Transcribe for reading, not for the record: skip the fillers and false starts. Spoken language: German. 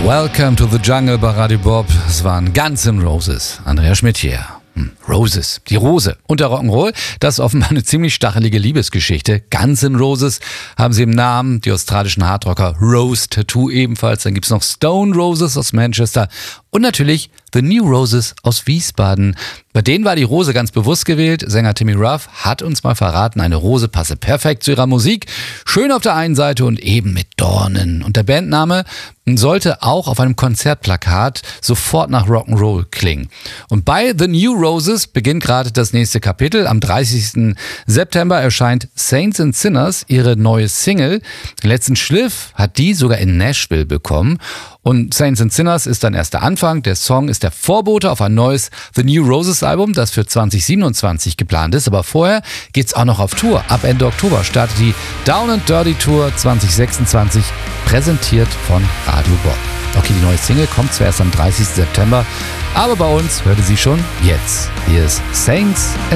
Welcome to the Jungle bei Radio Bob. Es waren Guns N' Roses. Andrea Schmidt hier. Roses, die Rose und der Rock'n'Roll, das ist offenbar eine ziemlich stachelige Liebesgeschichte. Guns N' Roses haben sie im Namen, die australischen Hardrocker Rose Tattoo ebenfalls. Dann gibt's noch Stone Roses aus Manchester und natürlich The New Roses aus Wiesbaden. Bei denen war die Rose ganz bewusst gewählt. Sänger Timmy Ruff hat uns mal verraten, eine Rose passe perfekt zu ihrer Musik. Schön auf der einen Seite und eben mit Dornen. Und der Bandname sollte auch auf einem Konzertplakat sofort nach Rock'n'Roll klingen. Und bei The New Roses beginnt gerade das nächste Kapitel. Am 30. September erscheint Saints and Sinners, ihre neue Single. Den letzten Schliff hat die sogar in Nashville bekommen. Und Saints and Sinners ist dann erst der Anfang. Der Song ist der Vorbote auf ein neues The New Roses Album, das für 2027 geplant ist. Aber vorher geht's auch noch auf Tour. Ab Ende Oktober startet die Down and Dirty Tour 2026, präsentiert von Radio Bob. Okay, die neue Single kommt zwar erst am 30. September, aber bei uns hört ihr sie schon jetzt. Hier ist Saints